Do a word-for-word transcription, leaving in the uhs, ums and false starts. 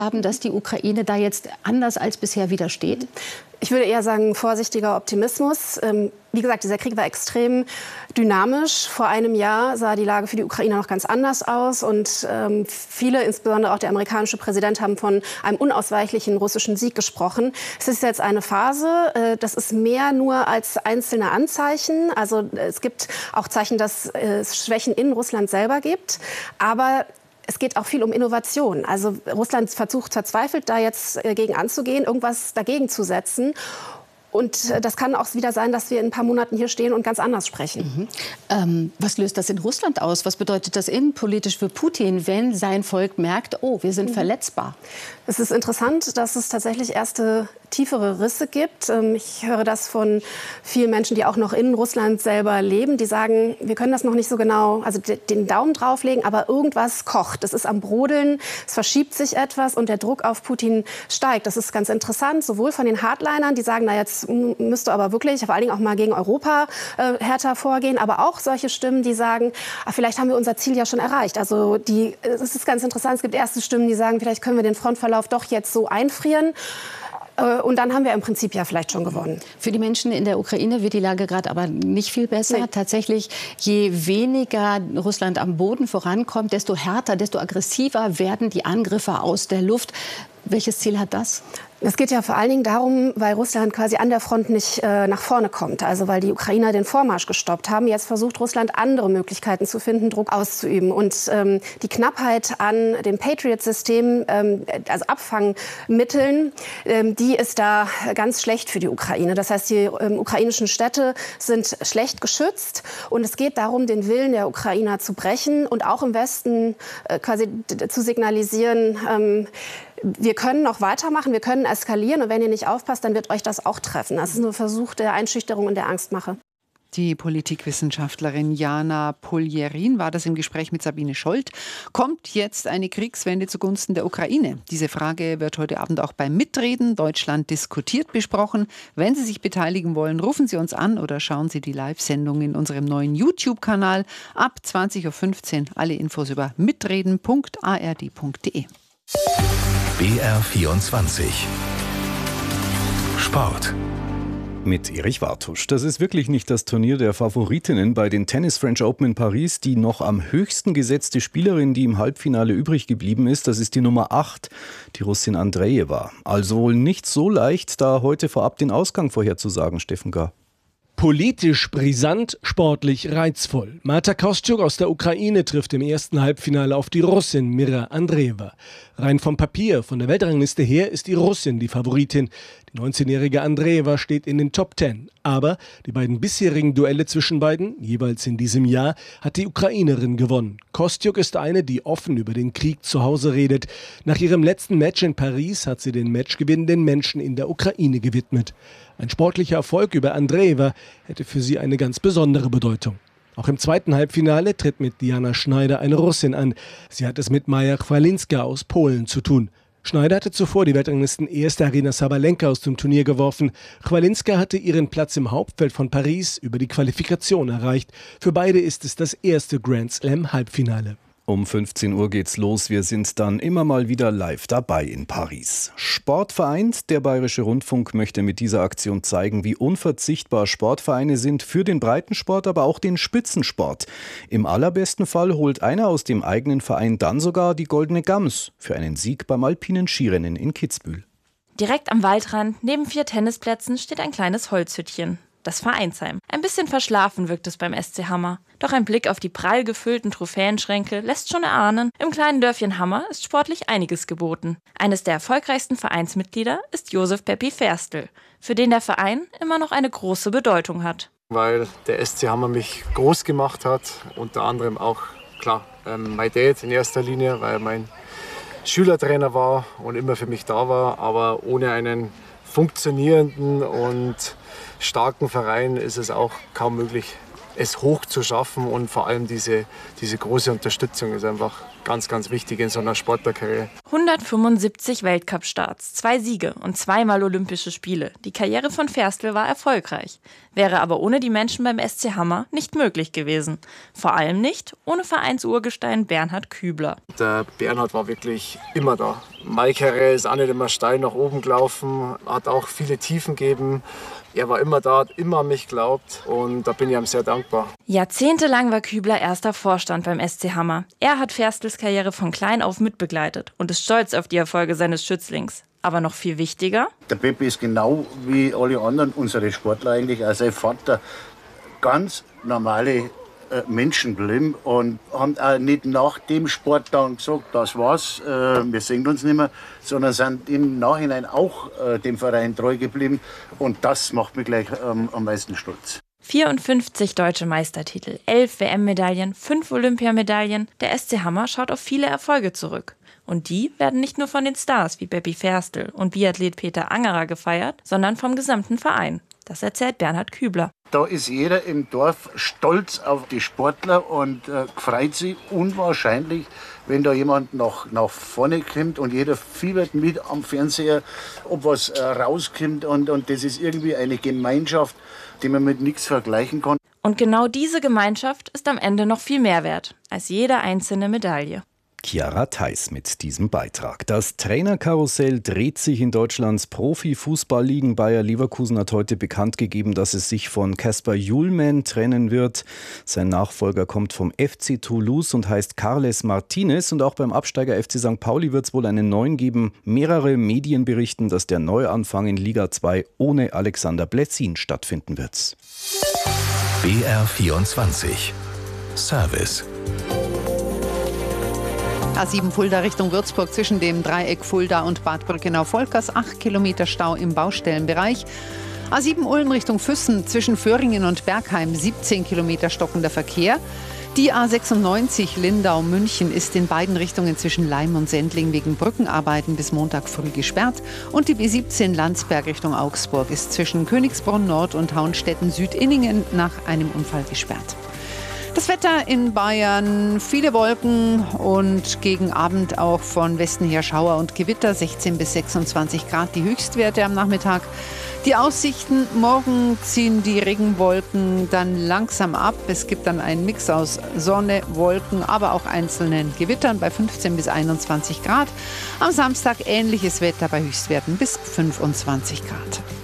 haben, dass die Ukraine da jetzt anders als bisher widersteht? Ich würde eher sagen, vorsichtiger Optimismus. Ähm, wie gesagt, dieser Krieg war extrem dynamisch. Vor einem Jahr sah die Lage für die Ukrainer noch ganz anders aus. Und ähm, viele, insbesondere auch der amerikanische Präsident, haben von einem unausweichlichen russischen Sieg gesprochen. Es ist jetzt eine Phase, äh, das ist mehr nur als einzelne Anzeichen. Also es gibt auch Zeichen, dass äh, es Schwächen in Russland selber gibt. Aber es geht auch viel um Innovation. Also Russland versucht verzweifelt, da jetzt äh, gegen anzugehen, irgendwas dagegen zu setzen. Und äh, das kann auch wieder sein, dass wir in ein paar Monaten hier stehen und ganz anders sprechen. Mhm. Ähm, was löst das in Russland aus? Was bedeutet das innenpolitisch für Putin, wenn sein Volk merkt, oh, wir sind mhm. verletzbar? Es ist interessant, dass es tatsächlich erste tiefere Risse gibt. Ich höre das von vielen Menschen, die auch noch in Russland selber leben, die sagen, wir können das noch nicht so genau, also den Daumen drauflegen, aber irgendwas kocht. Es ist am Brodeln, es verschiebt sich etwas und der Druck auf Putin steigt. Das ist ganz interessant, sowohl von den Hardlinern, die sagen, na jetzt müsste aber wirklich vor allen Dingen auch mal gegen Europa äh, härter vorgehen, aber auch solche Stimmen, die sagen, ah, vielleicht haben wir unser Ziel ja schon erreicht. Also die, es ist ganz interessant, es gibt erste Stimmen, die sagen, vielleicht können wir den Frontverlauf doch jetzt so einfrieren. Und dann haben wir im Prinzip ja vielleicht schon gewonnen. Für die Menschen in der Ukraine wird die Lage gerade aber nicht viel besser. Nee. Tatsächlich, je weniger Russland am Boden vorankommt, desto härter, desto aggressiver werden die Angriffe aus der Luft. Welches Ziel hat das? Es geht ja vor allen Dingen darum, weil Russland quasi an der Front nicht äh, nach vorne kommt. Also weil die Ukrainer den Vormarsch gestoppt haben. Jetzt versucht Russland andere Möglichkeiten zu finden, Druck auszuüben. Und ähm, die Knappheit an dem Patriot-System, ähm, also Abfangmitteln, ähm, die ist da ganz schlecht für die Ukraine. Das heißt, die ähm, ukrainischen Städte sind schlecht geschützt. Und es geht darum, den Willen der Ukrainer zu brechen und auch im Westen äh, quasi zu signalisieren, ähm, wir können noch weitermachen, wir können eskalieren und wenn ihr nicht aufpasst, dann wird euch das auch treffen. Das ist nur ein Versuch der Einschüchterung und der Angstmache. Die Politikwissenschaftlerin Jana Poljerin war das im Gespräch mit Sabine Scholz. Kommt jetzt eine Kriegswende zugunsten der Ukraine? Diese Frage wird heute Abend auch beim Mitreden Deutschland diskutiert besprochen. Wenn Sie sich beteiligen wollen, rufen Sie uns an oder schauen Sie die Live-Sendung in unserem neuen YouTube-Kanal ab zwanzig Uhr fünfzehn. Alle Infos über mitreden punkt a r d punkt d e. B R vierundzwanzig Sport mit Erich Wartusch. Das ist wirklich nicht das Turnier der Favoritinnen bei den Tennis French Open in Paris. Die noch am höchsten gesetzte Spielerin, die im Halbfinale übrig geblieben ist, das ist die Nummer acht, die Russin Andreeva. Also wohl nicht so leicht, da heute vorab den Ausgang vorherzusagen, Steffen Gar. Politisch brisant, sportlich reizvoll. Marta Kostyuk aus der Ukraine trifft im ersten Halbfinale auf die Russin Mira Andreeva. Rein vom Papier, von der Weltrangliste her, ist die Russin die Favoritin. Die neunzehnjährige Andreeva steht in den Top Ten. Aber die beiden bisherigen Duelle zwischen beiden, jeweils in diesem Jahr, hat die Ukrainerin gewonnen. Kostyuk ist eine, die offen über den Krieg zu Hause redet. Nach ihrem letzten Match in Paris hat sie den Matchgewinn den Menschen in der Ukraine gewidmet. Ein sportlicher Erfolg über Andreeva hätte für sie eine ganz besondere Bedeutung. Auch im zweiten Halbfinale tritt mit Diana Schneider eine Russin an. Sie hat es mit Maja Chwalinska aus Polen zu tun. Schneider hatte zuvor die Weltranglisten erste Aryna Sabalenka aus dem Turnier geworfen. Chwalinska hatte ihren Platz im Hauptfeld von Paris über die Qualifikation erreicht. Für beide ist es das erste Grand Slam Halbfinale. Um fünfzehn Uhr geht's los. Wir sind dann immer mal wieder live dabei in Paris. Sport vereint. Der Bayerische Rundfunk möchte mit dieser Aktion zeigen, wie unverzichtbar Sportvereine sind für den Breitensport, aber auch den Spitzensport. Im allerbesten Fall holt einer aus dem eigenen Verein dann sogar die Goldene Gams für einen Sieg beim alpinen Skirennen in Kitzbühel. Direkt am Waldrand, neben vier Tennisplätzen, steht ein kleines Holzhüttchen. Das Vereinsheim. Ein bisschen verschlafen wirkt es beim S C Hammer. Doch ein Blick auf die prall gefüllten Trophäenschränke lässt schon erahnen, im kleinen Dörfchen Hammer ist sportlich einiges geboten. Eines der erfolgreichsten Vereinsmitglieder ist Josef Peppi Ferstl, für den der Verein immer noch eine große Bedeutung hat. Weil der S C Hammer mich groß gemacht hat, unter anderem auch, klar, ähm, mein Dad in erster Linie, weil mein Schülertrainer war und immer für mich da war, aber ohne einen funktionierenden und starken Verein ist es auch kaum möglich, es hoch zu schaffen und vor allem diese, diese große Unterstützung ist einfach ganz, ganz wichtig in so einer Sportlerkarriere. hundertfünfundsiebzig Weltcup-Starts, zwei Siege und zweimal Olympische Spiele. Die Karriere von Ferstl war erfolgreich, wäre aber ohne die Menschen beim S C Hammer nicht möglich gewesen. Vor allem nicht ohne Vereinsurgestein Bernhard Kübler. Der Bernhard war wirklich immer da. Meine Karriere ist auch nicht immer steil nach oben gelaufen, hat auch viele Tiefen gegeben. Er war immer da, hat immer an mich geglaubt und da bin ich ihm sehr dankbar. Jahrzehntelang war Kübler erster Vorstand beim S C Hammer. Er hat Ferstls Karriere von klein auf mitbegleitet und ist stolz auf die Erfolge seines Schützlings. Aber noch viel wichtiger: Der Pepe ist genau wie alle anderen unsere Sportler eigentlich, also sein Vater, ganz normale äh, Menschen geblieben und haben auch nicht nach dem Sport dann gesagt, das war's, äh, wir sehen uns nicht mehr, sondern sind im Nachhinein auch äh, dem Verein treu geblieben und das macht mich gleich ähm, am meisten stolz. vierundfünfzig deutsche Meistertitel, elf W M-Medaillen, fünf Olympiamedaillen. Der S C Hammer schaut auf viele Erfolge zurück. Und die werden nicht nur von den Stars wie Beppi Ferstl und Biathlet Peter Angerer gefeiert, sondern vom gesamten Verein. Das erzählt Bernhard Kübler. Da ist jeder im Dorf stolz auf die Sportler und äh, freut sich unwahrscheinlich, wenn da jemand nach, nach vorne kommt und jeder fiebert mit am Fernseher, ob was äh, rauskommt. Und, und das ist irgendwie eine Gemeinschaft, die man mit nichts vergleichen kann. Und genau diese Gemeinschaft ist am Ende noch viel mehr wert als jede einzelne Medaille. Chiara Theiss mit diesem Beitrag. Das Trainerkarussell dreht sich in Deutschlands Profifußballligen. Bayer Leverkusen hat heute bekannt gegeben, dass es sich von Kasper Hjulmand trennen wird. Sein Nachfolger kommt vom F C Toulouse und heißt Carles Martinez. Und auch beim Absteiger F C Sankt Pauli wird es wohl einen neuen geben. Mehrere Medien berichten, dass der Neuanfang in Liga zwei ohne Alexander Blessin stattfinden wird. B R vierundzwanzig Service. A sieben Fulda Richtung Würzburg zwischen dem Dreieck Fulda und Bad Brückenau-Volkers. acht Kilometer Stau im Baustellenbereich. A sieben Ulm Richtung Füssen zwischen Föhringen und Bergheim. siebzehn Kilometer stockender Verkehr. Die A sechsundneunzig Lindau-München ist in beiden Richtungen zwischen Laim und Sendling wegen Brückenarbeiten bis Montag früh gesperrt. Und die B siebzehn Landsberg Richtung Augsburg ist zwischen Königsbrunn Nord und Hauenstetten-Südinningen nach einem Unfall gesperrt. Das Wetter in Bayern, viele Wolken und gegen Abend auch von Westen her Schauer und Gewitter, sechzehn bis sechsundzwanzig Grad die Höchstwerte am Nachmittag. Die Aussichten: morgen ziehen die Regenwolken dann langsam ab. Es gibt dann einen Mix aus Sonne, Wolken, aber auch einzelnen Gewittern bei fünfzehn bis einundzwanzig Grad. Am Samstag ähnliches Wetter bei Höchstwerten bis fünfundzwanzig Grad.